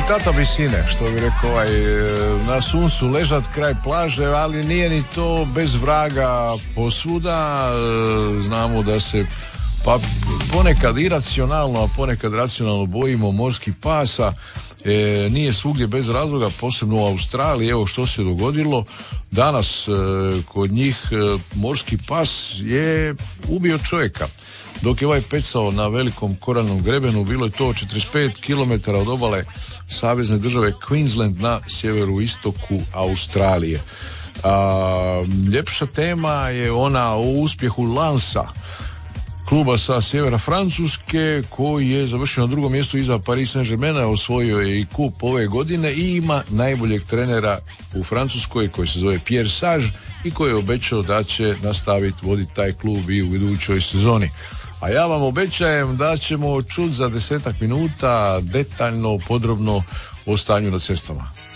tata visine, što bi rekao na suncu ležat kraj plaže, ali nije ni to bez vraga posvuda. Znamo da se pa ponekad iracionalno, a ponekad racionalno bojimo morskih pasa. Nije svugdje bez razloga, posebno u Australiji. Evo što se dogodilo danas kod njih. Morski pas je ubio čovjeka dok je ovaj pecao na velikom koralnom grebenu. Bilo je to 45 km od obale savezne države Queensland na sjeveru istoku Australije. Ljepša tema je ona o uspjehu Lansa, kluba sa sjevera Francuske, koji je završio na drugom mjestu iza Paris Saint-Germaina, osvojio je i kup ove godine i ima najboljeg trenera u Francuskoj koji se zove Pierre Sage i koji je obećao da će nastaviti voditi taj klub i u idućoj sezoni. A ja vam obećajem da ćemo čuti za 10 minuta detaljno, podrobno o stanju na cestama.